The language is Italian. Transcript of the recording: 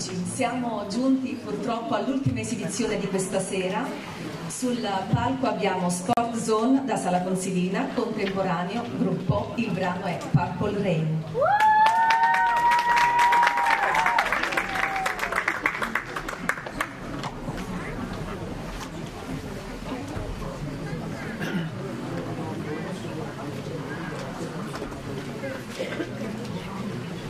Eccoci, siamo giunti purtroppo all'ultima esibizione di questa sera. Sul palco abbiamo Sport Zone da Sala Consilina, contemporaneo, gruppo, il brano è Purple Rain.